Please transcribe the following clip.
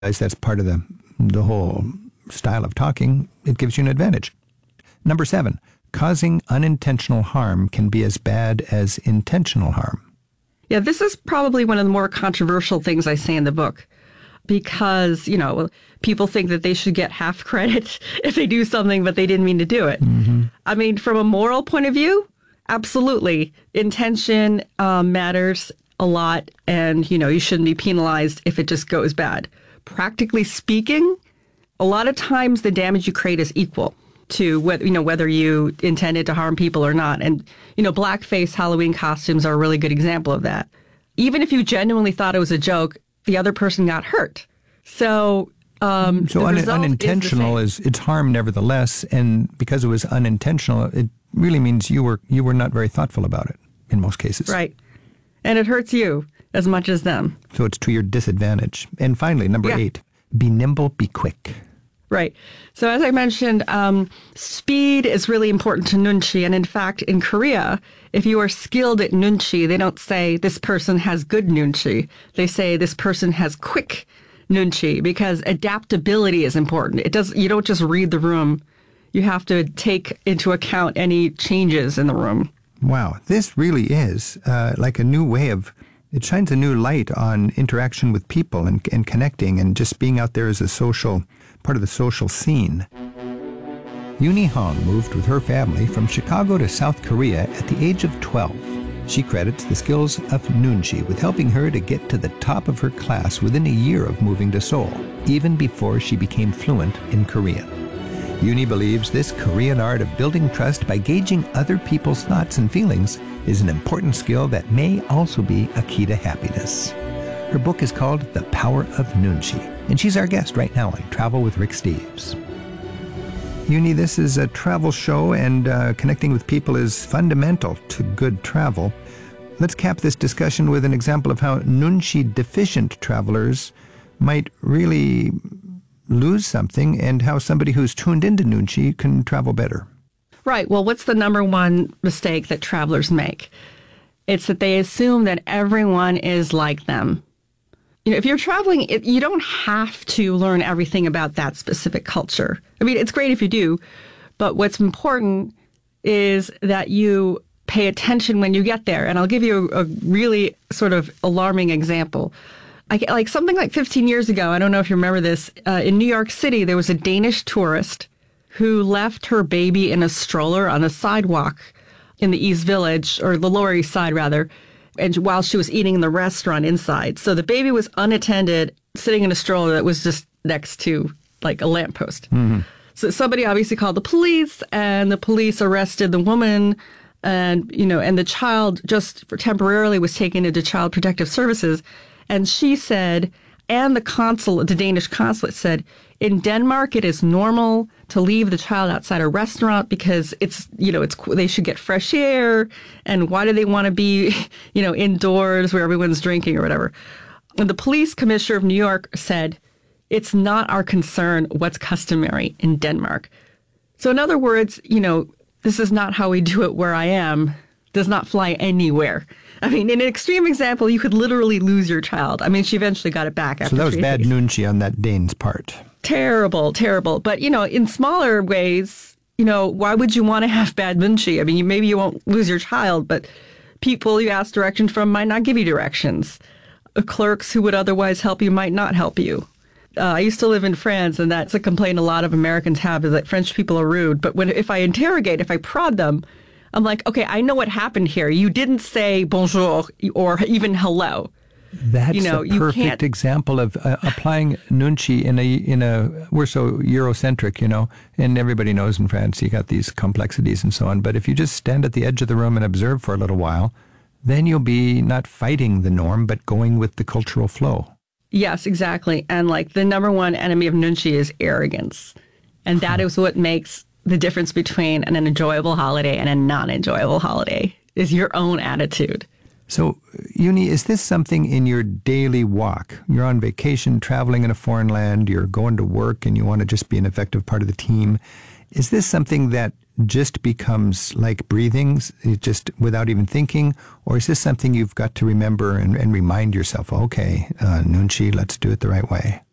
that's part of the whole style of talking, it gives you an advantage. Number 7, causing unintentional harm can be as bad as intentional harm. Yeah, this is probably one of the more controversial things I say in the book because, people think that they should get half credit if they do something, but they didn't mean to do it. Mm-hmm. I mean, from a moral point of view, absolutely. Intention matters a lot, and, you shouldn't be penalized if it just goes bad. Practically speaking, a lot of times the damage you create is equal to whether you intended to harm people or not. And, blackface Halloween costumes are a really good example of that. Even if you genuinely thought it was a joke, the other person got hurt. So unintentional it's harm nevertheless, and because it was unintentional, it really means you were not very thoughtful about it in most cases. Right. And it hurts you as much as them. So it's to your disadvantage. And finally, number 8, be nimble, be quick. Right. So as I mentioned, speed is really important to nunchi. And in fact, in Korea, if you are skilled at nunchi, they don't say this person has good nunchi. They say this person has quick nunchi, because adaptability is important. You don't just read the room. You have to take into account any changes in the room. Wow. This really is like a new way it shines a new light on interaction with people and connecting and just being out there as part of the social scene. Uni Hong moved with her family from Chicago to South Korea at the age of 12. She credits the skills of nunchi with helping her to get to the top of her class within a year of moving to Seoul, even before she became fluent in Korean. Uni believes this Korean art of building trust by gauging other people's thoughts and feelings is an important skill that may also be a key to happiness. Her book is called The Power of Nunchi, and she's our guest right now on Travel with Rick Steves. Uni, this is a travel show, and connecting with people is fundamental to good travel. Let's cap this discussion with an example of how nunchi-deficient travelers might really lose something, and how somebody who's tuned into nunchi can travel better. Right. Well, what's the number one mistake that travelers make? It's that they assume that everyone is like them. If you're traveling, you don't have to learn everything about that specific culture. I mean, it's great if you do, but what's important is that you pay attention when you get there. And I'll give you a really sort of alarming example. Like something like 15 years ago, I don't know if you remember this, in New York City, there was a Danish tourist who left her baby in a stroller on the sidewalk in the East Village, or the Lower East Side, rather, and while she was eating in the restaurant inside. So the baby was unattended, sitting in a stroller that was just next to, like, a lamppost. Mm-hmm. So somebody obviously called the police, and the police arrested the woman, and, and the child just temporarily was taken into Child Protective Services. And she said, and the Danish consulate said, in Denmark, it is normal to leave the child outside a restaurant because they should get fresh air. And why do they want to be, indoors where everyone's drinking or whatever? And the police commissioner of New York said, it's not our concern what's customary in Denmark. So in other words, this is not how we do it where I am. Does not fly anywhere. I mean, in an extreme example, you could literally lose your child. I mean, she eventually got it back after 3 days. So that was bad nunchi on that Dane's part. Terrible, terrible. But, in smaller ways, why would you want to have bad nunchi? I mean, maybe you won't lose your child, but people you ask directions from might not give you directions. Clerks who would otherwise help you might not help you. I used to live in France, and that's a complaint a lot of Americans have, is that French people are rude. But if I prod them, I'm like, okay, I know what happened here. You didn't say bonjour or even hello. That's a perfect example of applying nunchi in a. We're so Eurocentric, and everybody knows in France you got these complexities and so on. But if you just stand at the edge of the room and observe for a little while, then you'll be not fighting the norm, but going with the cultural flow. Yes, exactly. And the number one enemy of nunchi is arrogance, and that is what makes the difference between an enjoyable holiday and a non-enjoyable holiday is your own attitude. So, Uni, is this something in your daily walk? You're on vacation, traveling in a foreign land, you're going to work, and you want to just be an effective part of the team. Is this something that just becomes like breathing, just without even thinking? Or is this something you've got to remember and remind yourself, okay, nunchi, let's do it the right way?